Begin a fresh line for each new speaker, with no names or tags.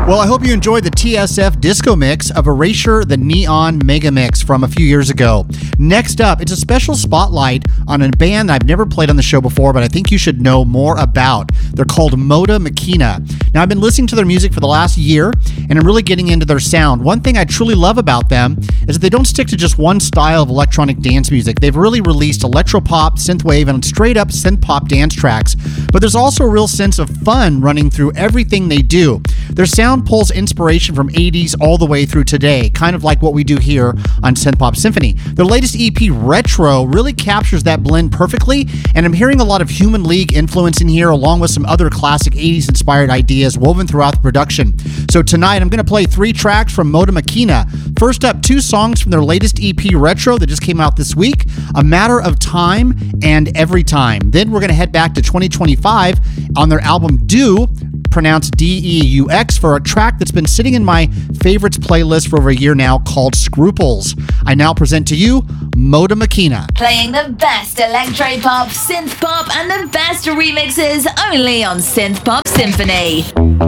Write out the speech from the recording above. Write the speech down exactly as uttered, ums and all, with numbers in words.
Well, I hope you enjoyed the T S F disco mix of Erasure, the Neon Mega Mix from a few years ago. Next up, it's a special spotlight on a band that I've never played on the show before, but I think you should know more about. They're called Moda Machina. Now, I've been listening to their music for the last year, and I'm really getting into their sound. One thing I truly love about them is that they don't stick to just one style of electronic dance music. They've really released electropop, synthwave, and straight-up synth-pop dance tracks. But there's also a real sense of fun running through everything they do. Their sound pulls inspiration from eighties all the way through today, kind of like what we do here on Synth Pop Symphony. Their latest E P, Retro, really captures that blend perfectly, and I'm hearing a lot of Human League influence in here, along with some other classic eighties-inspired ideas woven throughout the production. So tonight, I'm going to play three tracks from Moda Machina. First up, two songs from their latest E P, Retro, that just came out this week, A Matter of Time and Every Time. Then we're going to head back to twenty twenty-five on their album Do, pronounced D E U X, for a track that's been sitting in my favorites playlist for over a year now called Scruples. I now present to you Moda Machina.
Playing the best electro-pop, synth-pop, and the best remixes only on Synth Pop Symphony.